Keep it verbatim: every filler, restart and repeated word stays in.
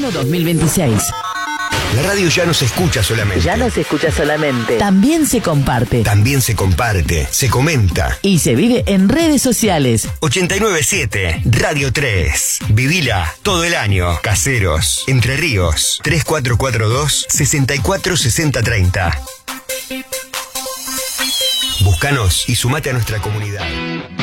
verano dos mil veintiséis. La radio ya no se escucha solamente. Ya no se escucha solamente. También se comparte. También se comparte, se comenta. Y se vive en redes sociales. ochenta y nueve punto siete, Radio tres. Vivila todo el año. Caseros, Entre Ríos. tres cuatro cuatro dos, seis cuatro seis cero tres cero. Búscanos y sumate a nuestra comunidad.